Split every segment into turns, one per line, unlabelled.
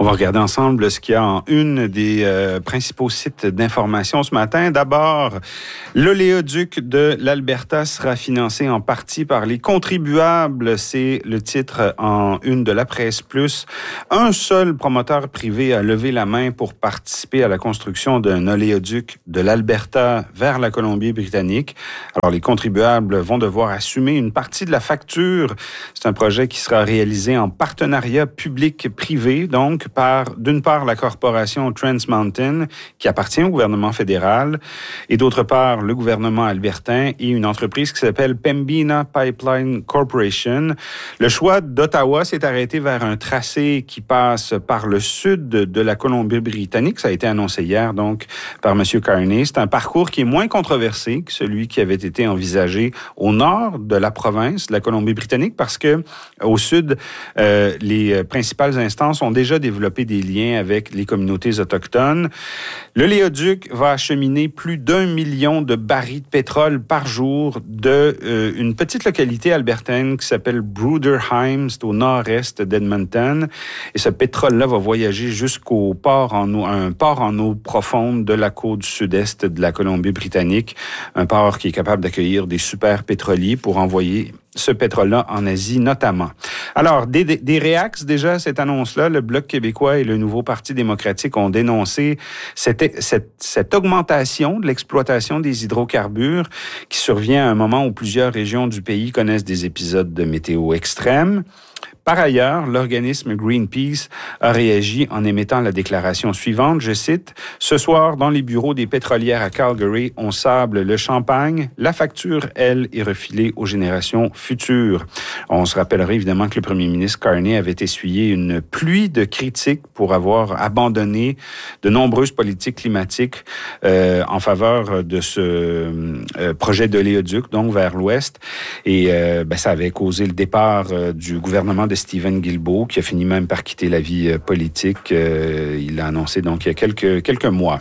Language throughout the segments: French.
On va regarder ensemble ce qu'il y a en une des principaux sites d'information ce matin. D'abord, l'oléoduc de l'Alberta sera financé en partie par les contribuables. C'est le titre en une de la Presse Plus. Un seul promoteur privé a levé la main pour participer à la construction d'un oléoduc de l'Alberta vers la Colombie-Britannique. Alors, les contribuables vont devoir assumer une partie de la facture. C'est un projet qui sera réalisé en partenariat public-privé, donc d'une part la corporation Trans Mountain, qui appartient au gouvernement fédéral, et d'autre part le gouvernement albertain et une entreprise qui s'appelle Pembina Pipeline Corporation. Le choix d'Ottawa s'est arrêté vers un tracé qui passe par le sud de la Colombie-Britannique. Ça a été annoncé hier, donc, par M. Carney. C'est un parcours qui est moins controversé que celui qui avait été envisagé au nord de la province de la Colombie-Britannique, parce que au sud, les principales instances ont déjà développé des liens avec les communautés autochtones. L'oléoduc va acheminer plus d'1 million de barils de pétrole par jour une petite localité albertaine qui s'appelle Bruderheim, c'est au nord-est d'Edmonton. Et ce pétrole-là va voyager jusqu'au port un port en eau profonde de la côte sud-est de la Colombie-Britannique, un port qui est capable d'accueillir des super pétroliers pour envoyer ce pétrole-là en Asie notamment. Alors, des réacs déjà à cette annonce-là, le Bloc québécois et le Nouveau Parti démocratique ont dénoncé cette augmentation de l'exploitation des hydrocarbures qui survient à un moment où plusieurs régions du pays connaissent des épisodes de météo extrêmes. Par ailleurs, l'organisme Greenpeace a réagi en émettant la déclaration suivante, je cite, « Ce soir, dans les bureaux des pétrolières à Calgary, on sable le champagne. La facture, elle, est refilée aux générations futures. » On se rappellerait évidemment que le premier ministre Carney avait essuyé une pluie de critiques pour avoir abandonné de nombreuses politiques climatiques en faveur de ce projet d'oléoduc, donc vers l'ouest. Et ça avait causé le départ du gouvernement de Stephen Guilbeault, qui a fini même par quitter la vie politique. Il l'a annoncé donc il y a quelques mois.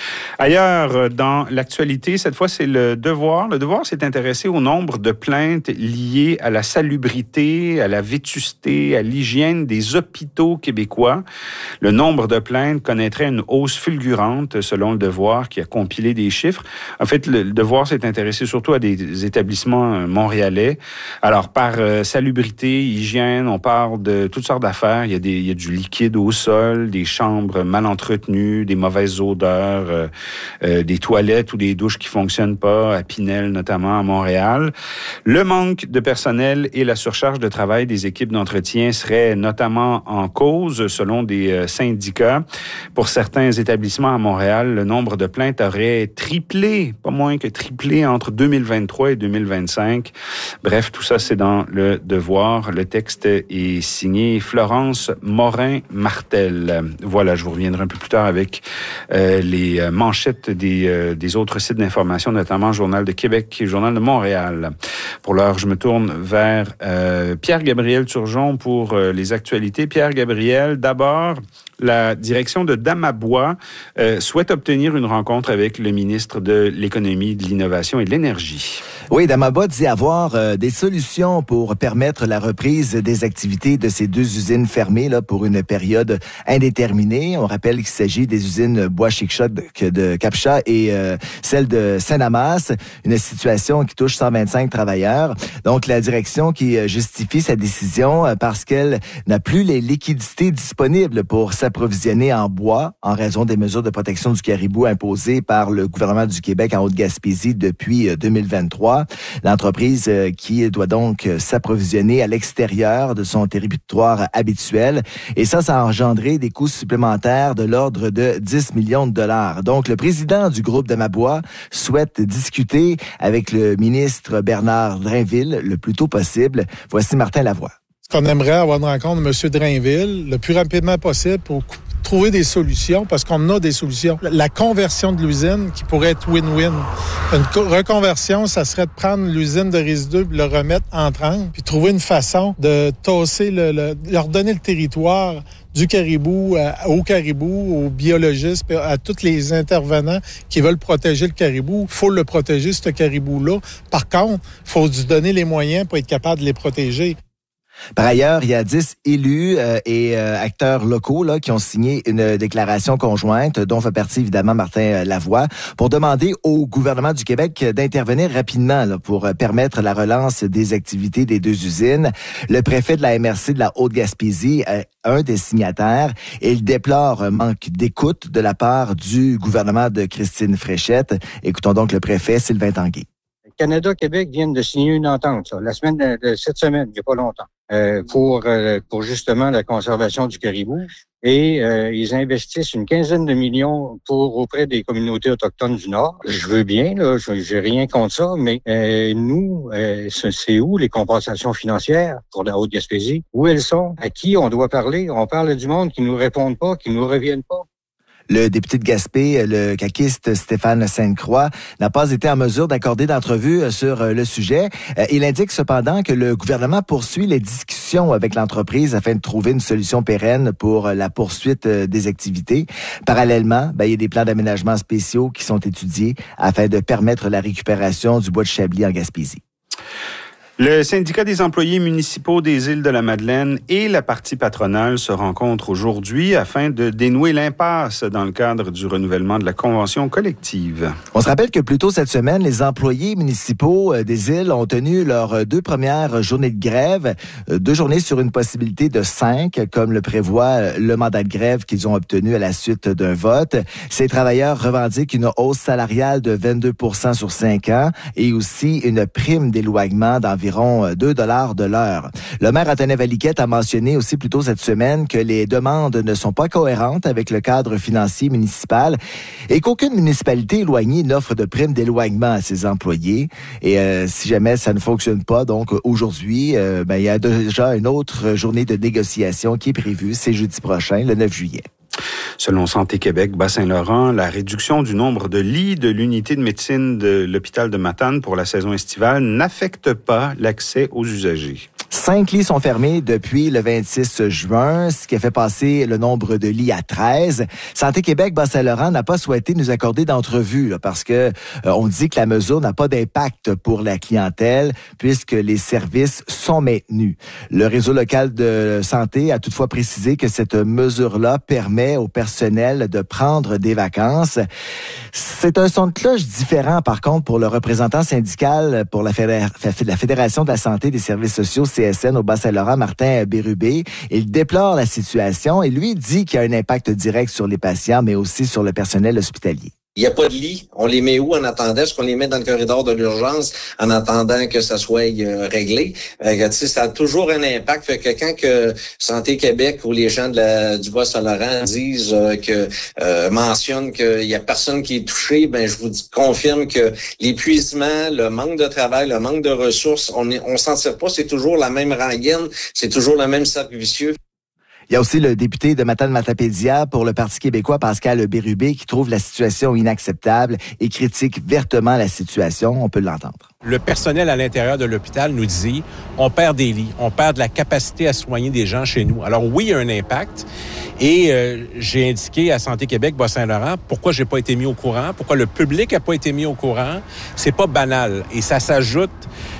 Ailleurs, dans l'actualité, cette fois, c'est le Devoir. Le Devoir s'est intéressé au nombre de plaintes liées à la salubrité, à la vétusté, à l'hygiène des hôpitaux québécois. Le nombre de plaintes connaîtrait une hausse fulgurante, selon le Devoir, qui a compilé des chiffres. En fait, le Devoir s'est intéressé surtout à des établissements montréalais. Alors, par salubrité, hygiène, on parle de toutes sortes d'affaires. Il y a du liquide au sol, des chambres mal entretenues, des mauvaises odeurs, des toilettes ou des douches qui fonctionnent pas, à Pinel notamment, à Montréal. Le manque de personnel et la surcharge de travail des équipes d'entretien seraient notamment en cause, selon des syndicats. Pour certains établissements à Montréal, le nombre de plaintes aurait triplé, pas moins que triplé, entre 2023 et 2025. Bref, tout ça, c'est dans le Devoir. Le texte est signé Florence Morin-Martel. Voilà, je vous reviendrai un peu plus tard avec les manchettes des autres sites d'information, notamment Journal de Québec et Journal de Montréal. Pour l'heure, je me tourne vers Pierre-Gabriel Turgeon pour les actualités. Pierre-Gabriel, d'abord, la direction de Damabois souhaite obtenir une rencontre avec le ministre de l'Économie, de l'Innovation et de l'Énergie.
Oui, Damabois dit avoir des solutions pour permettre la reprise des activités de ces deux usines fermées là, pour une période indéterminée. On rappelle qu'il s'agit des usines Bois-Chic-Choc de Capcha et celle de Saint-Damas, une situation qui touche 125 travailleurs. Donc, la direction qui justifie sa décision parce qu'elle n'a plus les liquidités disponibles pour s'approvisionner en bois en raison des mesures de protection du caribou imposées par le gouvernement du Québec en Haute-Gaspésie depuis 2023. L'entreprise qui doit donc s'approvisionner à l'extérieur de son territoire habituel. Et ça a engendré des coûts supplémentaires de l'ordre de 10 millions de dollars. Donc, le président du groupe Damabois souhaite discuter avec le ministre Bernard Drainville le plus tôt possible. Voici Martin Lavoie.
Ce qu'on aimerait avoir une rencontre de M. Drainville le plus rapidement possible pour trouver des solutions, parce qu'on a des solutions. La conversion de l'usine qui pourrait être win-win. Une reconversion, ça serait de prendre l'usine de résidus et le remettre en trempe, puis trouver une façon de tasser, leur donner le territoire du caribou au caribou, aux biologistes, à tous les intervenants qui veulent protéger le caribou. Il faut le protéger, ce caribou-là. Par contre, il faut lui donner les moyens pour être capable de les protéger.
Par ailleurs, il y a 10 élus et acteurs locaux là, qui ont signé une déclaration conjointe, dont fait partie évidemment Martin Lavoie, pour demander au gouvernement du Québec d'intervenir rapidement là, pour permettre la relance des activités des deux usines. Le préfet de la MRC de la Haute-Gaspésie est un des signataires et il déplore un manque d'écoute de la part du gouvernement de Christine Fréchette. Écoutons donc le préfet Sylvain Tanguay.
Canada-Québec viennent de signer une entente, là, cette semaine, il n'y a pas longtemps, pour justement la conservation du caribou. Et ils investissent une quinzaine de millions auprès des communautés autochtones du Nord. Je veux bien, là, j'ai rien contre ça, mais nous, c'est où les compensations financières pour la Haute-Gaspésie? Où elles sont? À qui on doit parler? On parle du monde qui nous répondent pas, qui nous reviennent pas.
Le député de Gaspé, le caquiste Stéphane Sainte-Croix, n'a pas été en mesure d'accorder d'entrevue sur le sujet. Il indique cependant que le gouvernement poursuit les discussions avec l'entreprise afin de trouver une solution pérenne pour la poursuite des activités. Parallèlement, il y a des plans d'aménagement spéciaux qui sont étudiés afin de permettre la récupération du bois de Chablis en Gaspésie.
Le syndicat des employés municipaux des Îles-de-la-Madeleine et la partie patronale se rencontrent aujourd'hui afin de dénouer l'impasse dans le cadre du renouvellement de la convention collective.
On se rappelle que plus tôt cette semaine, les employés municipaux des îles ont tenu leurs 2 premières journées de grève, 2 journées sur une possibilité de 5, comme le prévoit le mandat de grève qu'ils ont obtenu à la suite d'un vote. Ces travailleurs revendiquent une hausse salariale de 22% sur 5 ans et aussi une prime d'éloignement d'environ $2 de l'heure. Le maire Antonin Valiquette a mentionné aussi plus tôt cette semaine que les demandes ne sont pas cohérentes avec le cadre financier municipal et qu'aucune municipalité éloignée n'offre de prime d'éloignement à ses employés. Et si jamais ça ne fonctionne pas, donc aujourd'hui, il y a déjà une autre journée de négociation qui est prévue, c'est jeudi prochain, le 9 juillet.
Selon Santé Québec, Bas-Saint-Laurent, la réduction du nombre de lits de l'unité de médecine de l'hôpital de Matane pour la saison estivale n'affecte pas l'accès aux usagers.
5 lits sont fermés depuis le 26 juin, ce qui a fait passer le nombre de lits à 13. Santé Québec, Bas-Saint-Laurent n'a pas souhaité nous accorder d'entrevue là, parce que on dit que la mesure n'a pas d'impact pour la clientèle puisque les services sont maintenus. Le réseau local de santé a toutefois précisé que cette mesure-là permet au personnel de prendre des vacances. C'est un son de cloche différent, par contre, pour le représentant syndical pour la Fédération de la santé des services sociaux CSN au Bas-Saint-Laurent, Martin Bérubé. Il déplore la situation et lui dit qu'il y a un impact direct sur les patients, mais aussi sur le personnel hospitalier.
Il n'y a pas de lit. On les met où en attendant? Est-ce qu'on les met dans le corridor de l'urgence en attendant que ça soit réglé? Ça a toujours un impact. Fait que quand que Santé Québec ou les gens du Bas-Saint-Laurent disent mentionnent qu'il y a personne qui est touché, je vous confirme que l'épuisement, le manque de travail, le manque de ressources, on s'en tire pas. C'est toujours la même rengaine. C'est toujours le même cercle vicieux.
Il y a aussi le député de Matane-Matapédia pour le Parti québécois, Pascal Bérubé, qui trouve la situation inacceptable et critique vertement la situation. On peut l'entendre.
Le personnel à l'intérieur de l'hôpital nous dit on perd des lits, on perd de la capacité à soigner des gens chez nous. Alors oui, il y a un impact. Et j'ai indiqué à Santé Québec, Bas-Saint-Laurent, pourquoi j'ai pas été mis au courant, pourquoi le public a pas été mis au courant. C'est pas banal. Et ça s'ajoute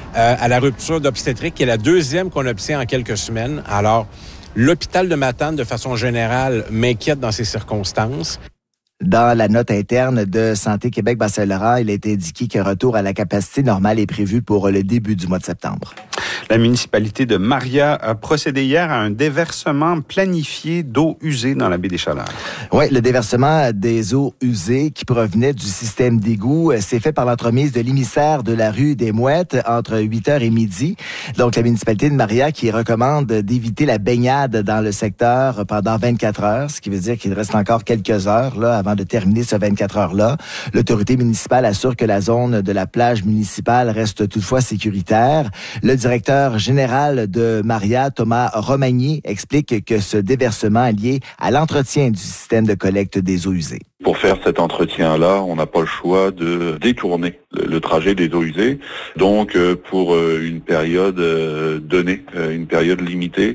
à la rupture d'obstétrique, qui est la deuxième qu'on obtient en quelques semaines. Alors, l'hôpital de Matane, de façon générale, m'inquiète dans ces circonstances.
Dans la note interne de Santé Québec Bas-Saint-Laurent, il est indiqué qu'un retour à la capacité normale est prévu pour le début du mois de septembre.
La municipalité de Maria a procédé hier à un déversement planifié d'eau usée dans la baie des Chaleurs.
Oui, le déversement des eaux usées qui provenaient du système d'égout s'est fait par l'entremise de l'émissaire de la rue des Mouettes entre 8h et midi. Donc, la municipalité de Maria qui recommande d'éviter la baignade dans le secteur pendant 24 heures, ce qui veut dire qu'il reste encore quelques heures là avant de terminer ce 24 heures-là. L'autorité municipale assure que la zone de la plage municipale reste toutefois sécuritaire. Le directeur général de Maria, Thomas Romagny, explique que ce déversement est lié à l'entretien du système de collecte des eaux usées.
Pour faire cet entretien-là, on n'a pas le choix de détourner le trajet des eaux usées. Donc, pour une période donnée, une période limitée,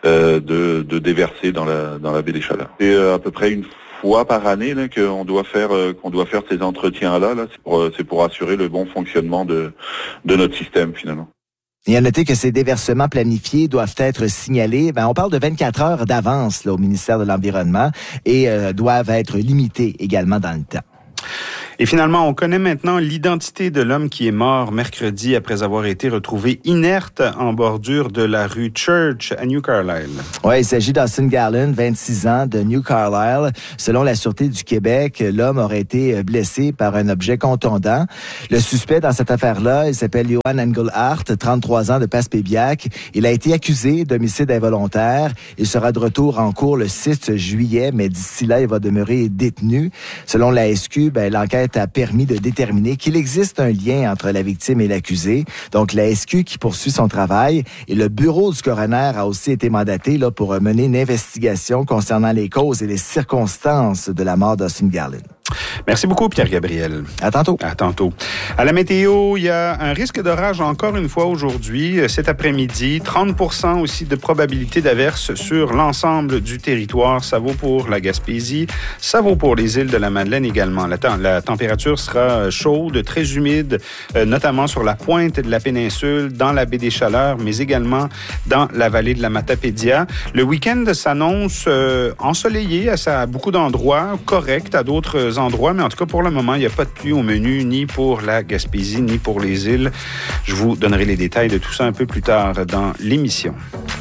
de déverser dans la baie des Chaleurs. C'est à peu près une fois par année là, qu'on doit faire ces entretiens-là. C'est pour assurer le bon fonctionnement de notre système finalement.
Et à noter que ces déversements planifiés doivent être signalés. On parle de 24 heures d'avance là, au ministère de l'Environnement et doivent être limités également dans le temps.
Et finalement, on connaît maintenant l'identité de l'homme qui est mort mercredi après avoir été retrouvé inerte en bordure de la rue Church à New Carlisle.
Oui, il s'agit d'Austin Garland, 26 ans, de New Carlisle. Selon la Sûreté du Québec, l'homme aurait été blessé par un objet contondant. Le suspect dans cette affaire-là, il s'appelle Johan Engelhardt, 33 ans, de Passepébiac. Il a été accusé d'homicide involontaire. Il sera de retour en cours le 6 juillet, mais d'ici là, il va demeurer détenu. Selon la SQ, l'enquête a permis de déterminer qu'il existe un lien entre la victime et l'accusé. Donc, la SQ qui poursuit son travail et le bureau du coroner a aussi été mandaté là, pour mener une investigation concernant les causes et les circonstances de la mort d'Austin Garland.
Merci beaucoup, Pierre-Gabriel.
À tantôt.
À tantôt. À la météo, il y a un risque d'orage encore une fois aujourd'hui, cet après-midi. 30% aussi de probabilité d'averse sur l'ensemble du territoire. Ça vaut pour la Gaspésie. Ça vaut pour les îles de la Madeleine également. La température sera chaude, très humide, notamment sur la pointe de la péninsule, dans la baie des Chaleurs, mais également dans la vallée de la Matapédia. Le week-end s'annonce ensoleillé à beaucoup d'endroits, correct à d'autres endroits, mais en tout cas, pour le moment, il n'y a pas de pluie au menu, ni pour la Gaspésie, ni pour les îles. Je vous donnerai les détails de tout ça un peu plus tard dans l'émission.